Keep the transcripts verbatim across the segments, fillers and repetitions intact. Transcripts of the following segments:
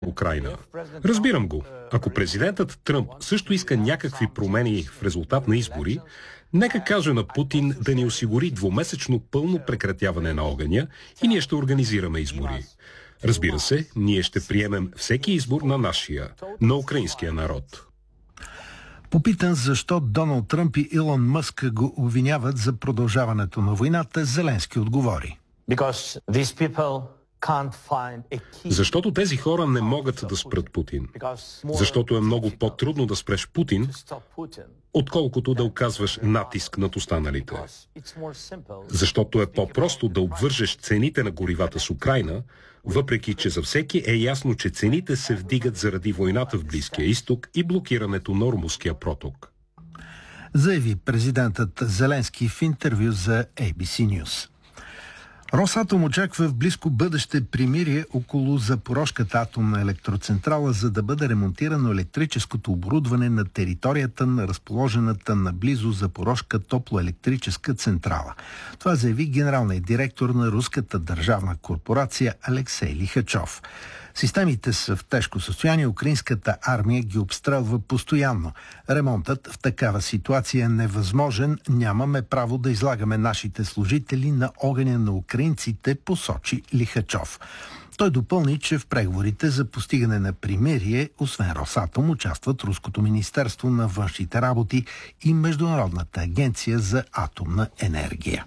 Украйна. Разбирам го. Ако президентът Тръмп също иска някакви промени в резултат на избори, нека каже на Путин да ни осигури двумесечно пълно прекратяване на огъня и ние ще организираме избори. Разбира се, ние ще приемем всеки избор на нашия, на украинския народ. Попитан защо Доналд Тръмп и Илон Мъск го обвиняват за продължаването на войната, Зеленски отговори. Защото тези хора не могат да спрат Путин. Защото е много по-трудно да спреш Путин, отколкото да оказваш натиск над останалите. Защото е по-просто да обвържеш цените на горивата с Украйна, въпреки че за всеки е ясно, че цените се вдигат заради войната в Близкия изток и блокирането на Ормузския проток. Заяви президентът Зеленски в интервю за Ей Би Си News. Росатом очаква в близко бъдеще примирие около Запорожката атомна електроцентрала, за да бъде ремонтирано електрическото оборудване на територията на разположената наблизо Запорожка топлоелектрическа централа. Това заяви генералният директор на руската държавна корпорация Алексей Лихачов. Системите са в тежко състояние, украинската армия ги обстрелва постоянно. Ремонтът в такава ситуация е невъзможен, нямаме право да излагаме нашите служители на огъня на украинците, посочи Лихачов. Той допълни, че в преговорите за постигане на примирие, освен Росатом, участват Руското министерство на външните работи и Международната агенция за атомна енергия.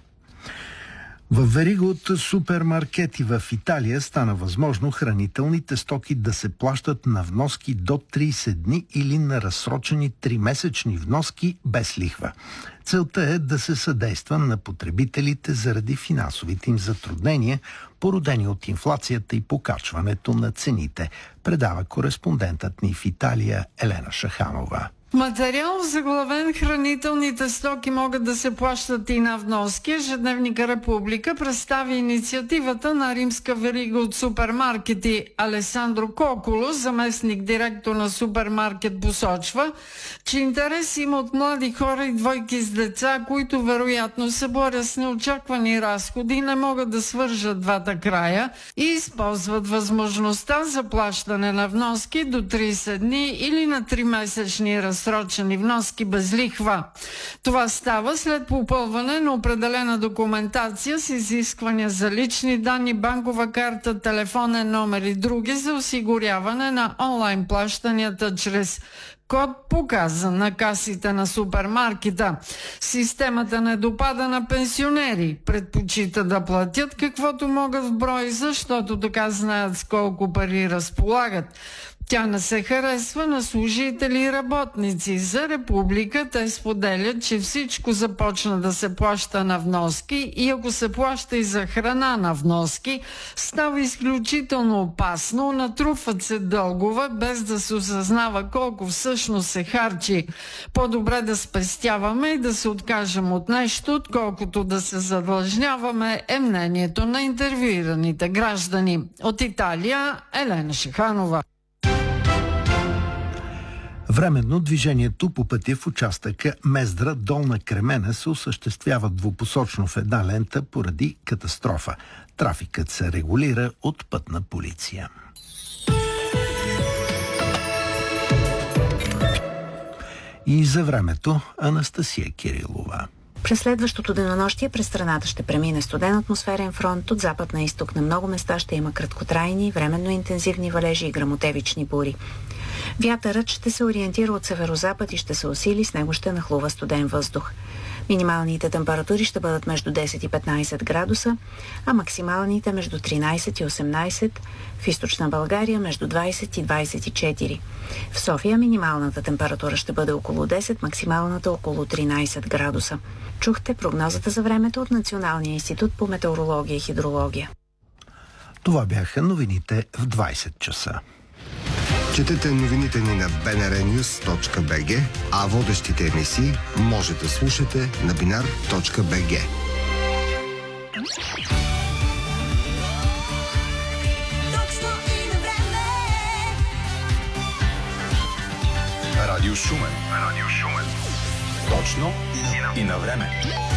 В верига от супермаркети в Италия стана възможно хранителните стоки да се плащат на вноски до трийсет дни или на разсрочени тримесечни вноски без лихва. Целта е да се съдейства на потребителите заради финансовите им затруднения, породени от инфлацията и покачването на цените, предава кореспондентът ни в Италия Елена Шаханова. Материал заглавен "Хранителните стоки могат да се плащат и на вноски", ежедневника Република представи инициативата на римска верига от супермаркети. Алесандро Коколо, заместник директор на супермаркет, посочва, че интерес има от млади хора и двойки с деца, които вероятно се борят с неочаквани разходи и не могат да свържат двата края и използват възможността за плащане на вноски до трийсет дни или на тримесечни разходи. Срочени вноски без лихва. Това става след попълване на определена документация с изисквания за лични данни, банкова карта, телефонен номер и други за осигуряване на онлайн плащанията чрез код, показан на касите на супермаркета. Системата не допада на пенсионери. Предпочита да платят каквото могат в брой, защото така знаят с колко пари разполагат. Тя не се харесва на служители и работници. За Република те споделят, че всичко започна да се плаща на вноски и ако се плаща и за храна на вноски, става изключително опасно, натрупват се дългове, без да се осъзнава колко всъщност се харчи. По-добре да спестяваме и да се откажем от нещо, отколкото да се задлъжняваме, е мнението на интервюираните граждани. От Италия, Елена Шаханова. Временно движението по пътя в участъка Мездра-Долна Кремена се осъществява двупосочно в една лента поради катастрофа. Трафикът се регулира от пътна полиция. И за времето Анастасия Кирилова. През следващото денонощие през страната ще премине студен атмосферен фронт. От запад на изток на много места ще има краткотрайни, временно интензивни валежи и гръмотевични бури. Вятърът ще се ориентира от северозапад и ще се усили, с него ще нахлува студен въздух. Минималните температури ще бъдат между десет и петнайсет градуса, а максималните между тринайсет и осемнайсет, в източна България между двайсет и двайсет и четири. В София минималната температура ще бъде около десет, максималната около тринайсет градуса. Чухте прогнозата за времето от Националния институт по метеорология и хидрология. Това бяха новините в двайсет часа. Четете новините ни на би ен ар нюс точка би джи, а водещите емисии може да слушате на бинар точка би джи. Радио Шумен. Радио Шумен. Точно и на време.